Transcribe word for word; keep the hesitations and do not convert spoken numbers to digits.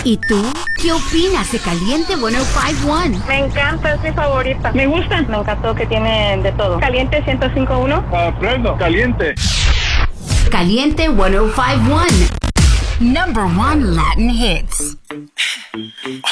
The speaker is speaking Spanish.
¿Y tú? ¿Qué opinas de Caliente ciento cinco punto uno? Me encanta, es mi favorita. Me gusta. Me encantó que tiene de todo. Caliente ciento cinco punto uno. Aprendo. Caliente. Caliente ciento cinco punto uno. Number one Latin hits.